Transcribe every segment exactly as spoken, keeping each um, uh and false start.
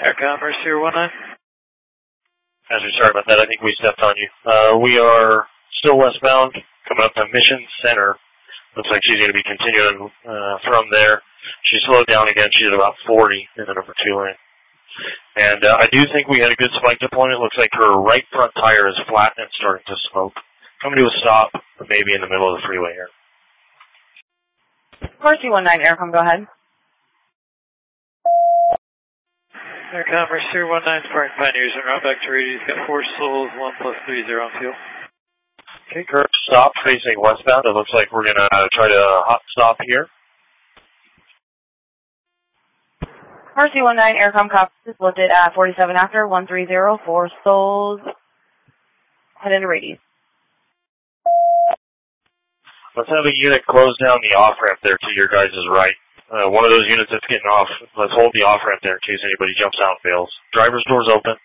Aircom Mercer one nine. Azure, sorry about that. I think we stepped on you. Uh, we are still westbound, coming up to Mission Center. Looks like she's going to be continuing uh, from there. She slowed down again. She's at about forty in the number two lane. And uh, I do think we had a good spike deployment. Looks like her right front tire is flat and starting to smoke. Coming to a stop, maybe in the middle of the freeway here. Mercy one nine, Aircom, go ahead. Aircom Mercer one nine, Spartan Pioneers en route back to Reedy. He's got four souls, one plus three zero on fuel. Okay, Kurt, stop facing westbound. It looks like we're going to uh, try to hot stop here. Mercy one nine, Aircom copy is lifted at forty-seven after, one three zero, four souls. Head into Reedy. Let's have a unit close down the off-ramp there to your guys' right. Uh, one of those units that's getting off, let's hold the off-ramp there in case anybody jumps out and bails. Driver's door's open.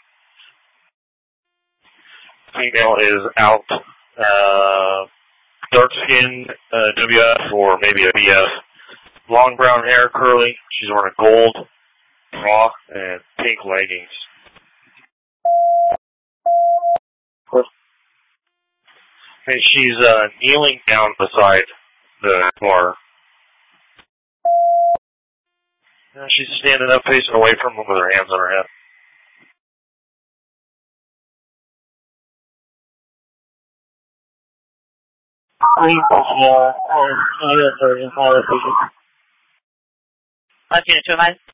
Female is out. Uh, dark skin, uh, W F or maybe a B F. Long brown hair, curly. She's wearing a gold bra and pink leggings. And she's uh, kneeling down beside the car. Uh, she's standing up, facing away from him with her hands on her head. Let's get it to advise.